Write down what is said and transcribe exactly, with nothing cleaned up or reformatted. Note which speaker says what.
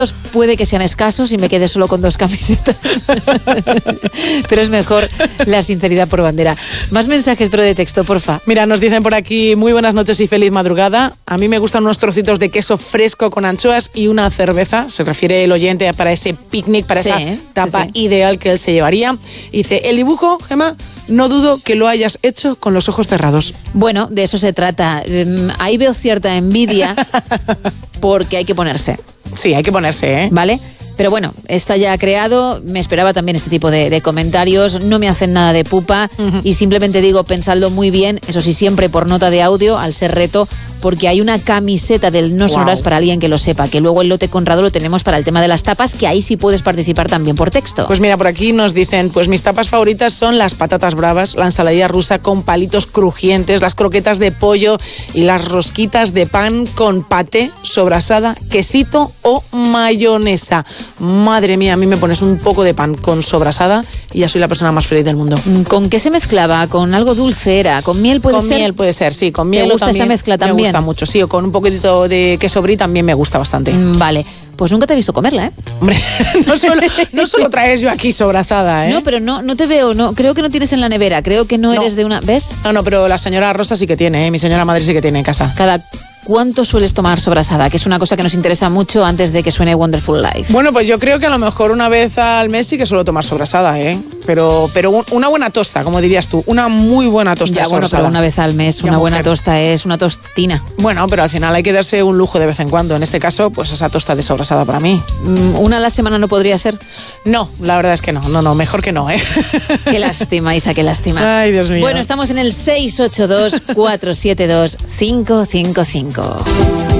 Speaker 1: puede que sean escasos y me quede solo con dos camisetas. Pero es mejor la sinceridad por bandera. Más mensajes, pero de texto, porfa.
Speaker 2: Mira, nos dicen por aquí, muy buenas noches y feliz madrugada. A mí me gustan unos trocitos de queso fresco con anchoas y una cerveza. Se refiere el oyente para ese picnic, para
Speaker 1: Sí,
Speaker 2: esa tapa
Speaker 1: sí, sí.
Speaker 2: ideal que él se llevaría. Y dice, el dibujo, Gemma, no dudo que lo hayas hecho con los ojos cerrados.
Speaker 1: Bueno, de eso se trata. Um, ahí veo cierta envidia porque hay que ponerse,
Speaker 2: Sí, hay que ponerse, ¿eh?
Speaker 1: ¿vale? Pero bueno, está ya creado, me esperaba también este tipo de, de comentarios, no me hacen nada de pupa uh-huh. y simplemente digo, pensadlo muy bien, eso sí, siempre por nota de audio, al ser reto, porque hay una camiseta del No Sonoras wow. para alguien que lo sepa, que luego el lote Conrado lo tenemos para el tema de las tapas, que ahí sí puedes participar también por texto.
Speaker 2: Pues mira, por aquí nos dicen, pues mis tapas favoritas son las patatas bravas, la ensaladilla rusa con palitos crujientes, las croquetas de pollo y las rosquitas de pan con paté, sobrasada, quesito o mayonesa. Madre mía, a mí me pones un poco de pan con sobrasada y ya soy la persona más feliz del mundo.
Speaker 1: ¿Con qué se mezclaba? ¿Con algo dulce era? ¿Con miel puede
Speaker 2: con
Speaker 1: ser?
Speaker 2: Con miel puede ser, sí. Con miel
Speaker 1: ¿Te gusta
Speaker 2: también,
Speaker 1: esa mezcla también?
Speaker 2: Me gusta mucho, sí. O con un poquitito de queso brie también me gusta bastante.
Speaker 1: Mm, vale. Pues nunca te he visto comerla, ¿eh?
Speaker 2: Hombre, no solo, no solo traes yo aquí sobrasada, ¿eh?
Speaker 1: No, pero no, no te veo, no, creo que no tienes en la nevera, creo que no, no eres de una... ¿Ves?
Speaker 2: No, no, pero la señora Rosa sí que tiene, ¿eh? Mi señora madre sí que tiene en casa.
Speaker 1: Cada... ¿Cuánto sueles tomar sobrasada? Que es una cosa que nos interesa mucho antes de que suene Wonderful Life.
Speaker 2: Bueno, pues yo creo que a lo mejor una vez al mes sí que suelo tomar sobrasada, ¿eh? Pero, pero una buena tosta, como dirías tú. Una muy buena tosta
Speaker 1: ya,
Speaker 2: de
Speaker 1: bueno,
Speaker 2: sobrasada.
Speaker 1: pero una vez al mes,
Speaker 2: ya,
Speaker 1: una
Speaker 2: mujer.
Speaker 1: buena tosta es una tostina.
Speaker 2: Bueno, pero al final hay que darse un lujo de vez en cuando. En este caso, pues esa tosta de sobrasada para mí.
Speaker 1: ¿Una a la semana no podría ser?
Speaker 2: No, la verdad es que no. No, no, mejor que no, ¿eh?
Speaker 1: Qué lástima, Isa, qué lástima.
Speaker 2: Ay, Dios mío.
Speaker 1: Bueno, estamos en el seis ocho dos, cuatro siete dos, cinco cinco cinco.